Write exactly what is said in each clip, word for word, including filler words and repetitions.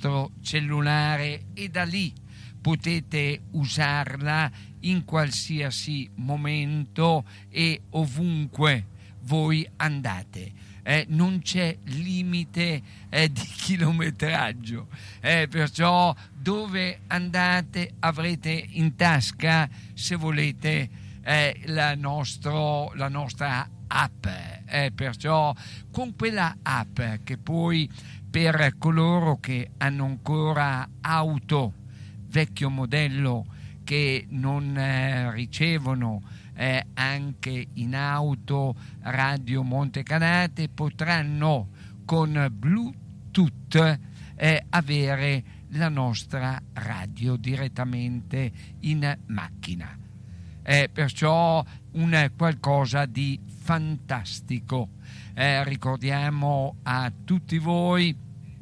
vostro cellulare e da lì potete usarla in qualsiasi momento e ovunque voi andate. Eh, non c'è limite eh, di chilometraggio, eh, perciò dove andate avrete in tasca, se volete, eh, la, nostro, la nostra app, eh, perciò con quella app che poi per coloro che hanno ancora auto vecchio modello che non eh, ricevono eh, anche in auto Radio Montecanate potranno con Bluetooth eh, avere la nostra radio direttamente in macchina. Eh, perciò un qualcosa di fantastico. Eh, ricordiamo a tutti voi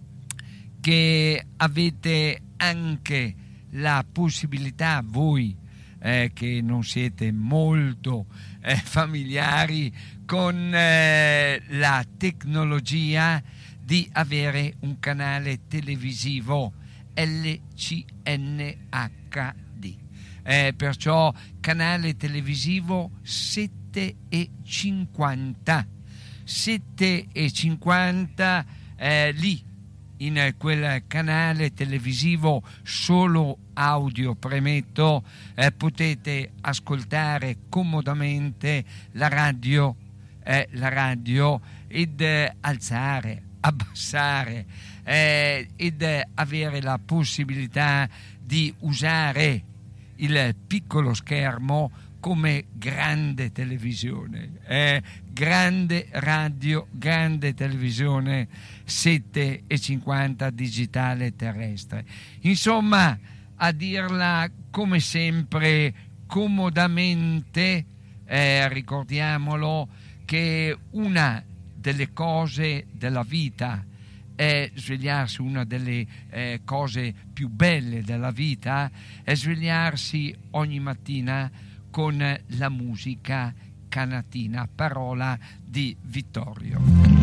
che avete anche la possibilità, voi eh, che non siete molto eh, familiari con eh, la tecnologia, di avere un canale televisivo L C N H D. Eh, perciò canale televisivo sette e cinquanta sette e cinquanta eh, lì in quel canale televisivo solo audio, premetto, eh, potete ascoltare comodamente la radio eh, la radio ed eh, alzare, abbassare eh, ed eh, avere la possibilità di usare il piccolo schermo come grande televisione, eh, grande radio, grande televisione sette e cinquanta digitale terrestre. Insomma, a dirla come sempre comodamente, eh, ricordiamolo che una delle cose della vita è svegliarsi, una delle eh, cose più belle della vita è svegliarsi ogni mattina con la musica canatina, parola di Vittorio.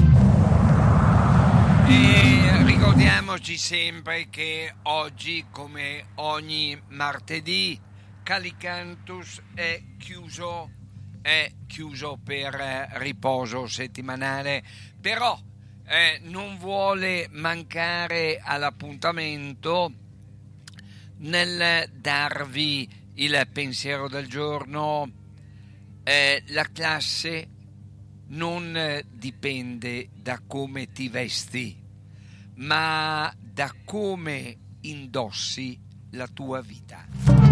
E ricordiamoci sempre che oggi, come ogni martedì, Calicantus è chiuso, è chiuso per riposo settimanale, però eh, non vuole mancare all'appuntamento nel darvi il pensiero del giorno. Eh, la classe non dipende da come ti vesti, ma da come indossi la tua vita.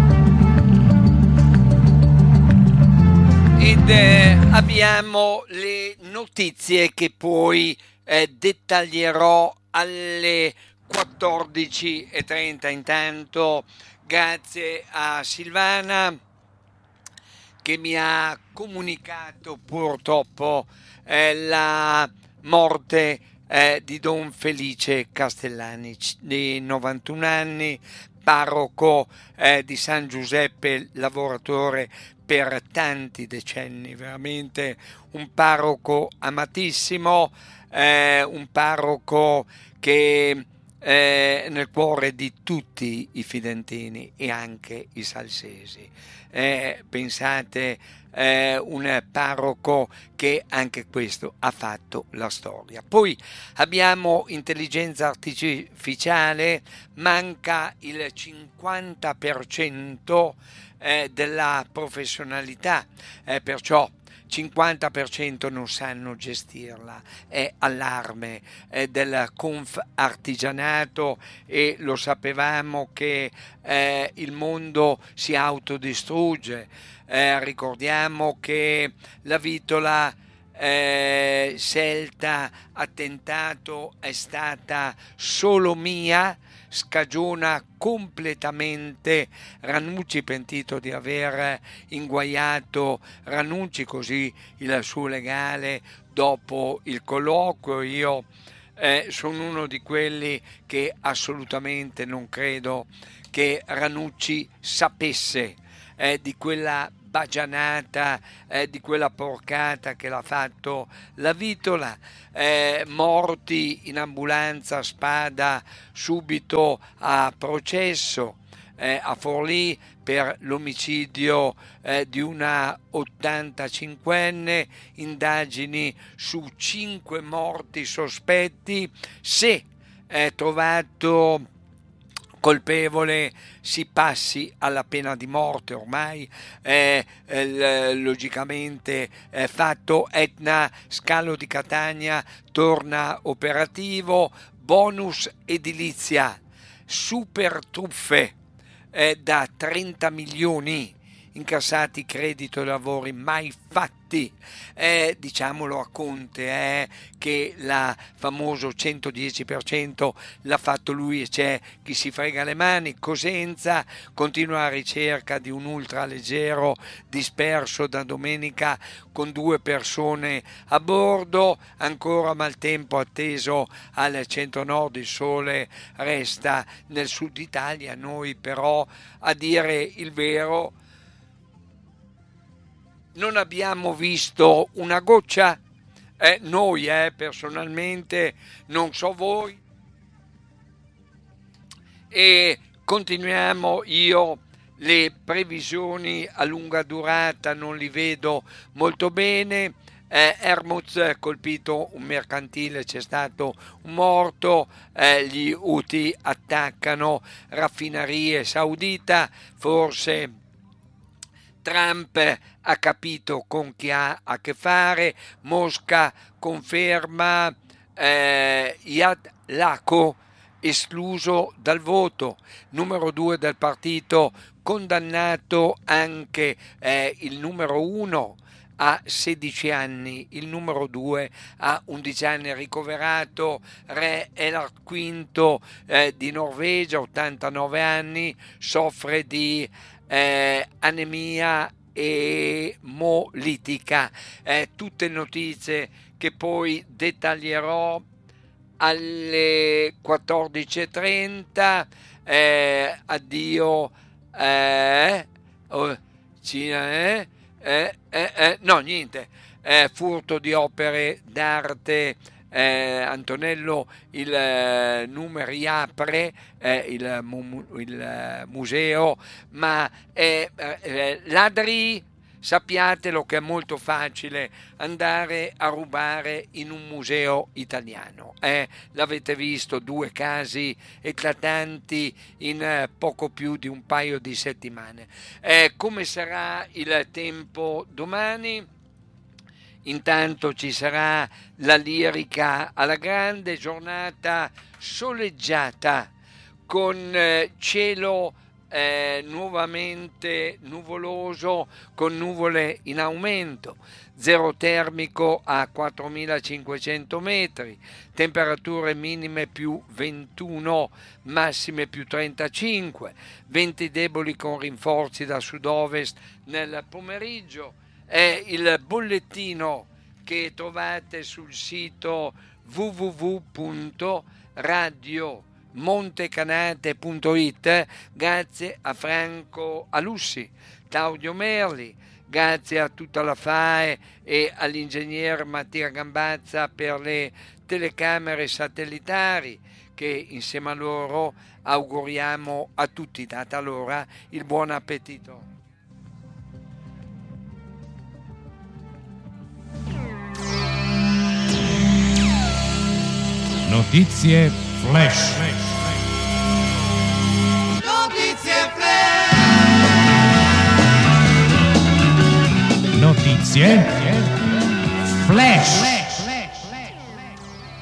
Ed eh, abbiamo le notizie che poi eh, dettaglierò alle quattordici e trenta. Intanto grazie a Silvana che mi ha comunicato purtroppo eh, la morte eh, di Don Felice Castellani, di novantuno anni, parroco eh, di San Giuseppe, lavoratore per tanti decenni, veramente un parroco amatissimo, eh, un parroco che eh, nel cuore di tutti i fidentini e anche i salsesi. Eh, pensate, eh, un parroco che anche questo ha fatto la storia. Poi abbiamo intelligenza artificiale, manca il cinquanta per cento eh, della professionalità, eh, perciò cinquanta per cento non sanno gestirla, è allarme è del Confartigianato e lo sapevamo che eh, il mondo si autodistrugge, eh, ricordiamo che la Vitola eh, Selta attentato è stata solo mia, scagiona completamente Ranucci, pentito di aver inguaiato Ranucci, così il suo legale dopo il colloquio. Io eh, sono uno di quelli che assolutamente non credo che Ranucci sapesse eh, di quella bagianata eh, di quella porcata che l'ha fatto la Vitola, eh, morti in ambulanza, Spada subito a processo, eh, a Forlì per l'omicidio eh, di una ottantacinquenne, indagini su cinque morti sospetti. Se è trovato colpevole si passi alla pena di morte, ormai è eh, logicamente è fatto. Etna Scalo di Catania torna operativo, bonus edilizia, super truffe eh, da trenta milioni incassati, credito e lavori mai fatti. Eh, diciamolo a Conte eh, che la famoso centodieci per cento l'ha fatto lui e c'è chi si frega le mani. Cosenza continua la ricerca di un ultraleggero disperso da domenica con due persone a bordo, ancora maltempo atteso al centro-nord, il sole resta nel sud Italia. Noi però, a dire il vero, non abbiamo visto una goccia, eh, noi eh, personalmente, non so voi, e continuiamo. Io le previsioni a lunga durata non li vedo molto bene. eh, Hermuz colpito un mercantile, c'è stato un morto, eh, gli Houthi attaccano raffinerie saudita, forse Trump ha capito con chi ha a che fare. Mosca conferma eh, Yad Lako escluso dal voto, numero due del partito condannato anche eh, il numero uno a sedici anni, il numero due a undici anni, ricoverato. Re Eilard V eh, di Norvegia, ottantanove anni, soffre di Eh, anemia emolitica. Eh, tutte notizie che poi dettaglierò alle quattordici e trenta. Eh, addio eh, oh, Cina, eh, eh, eh, eh, no niente, eh, furto di opere d'arte. Eh, Antonello il eh, numeri apre eh, il, mu, il eh, museo, ma eh, eh, ladri, sappiatelo che è molto facile andare a rubare in un museo italiano. Eh, l'avete visto, due casi eclatanti in eh, poco più di un paio di settimane. Eh, come sarà il tempo domani? Intanto ci sarà la lirica alla grande, giornata soleggiata con eh, cielo eh, nuovamente nuvoloso, con nuvole in aumento, zero termico a quattromilacinquecento metri, temperature minime più ventuno, massime più trentacinque, venti deboli con rinforzi da sud-ovest nel pomeriggio. È il bollettino che trovate sul sito w w w punto radio montecanate punto it. Grazie a Franco Alussi, Claudio Merli, grazie a tutta la F A E e all'ingegner Mattia Gambazza per le telecamere satellitari, che insieme a loro auguriamo a tutti, data l'ora, il buon appetito. Notizie flash. Notizie flash. Notizie flash.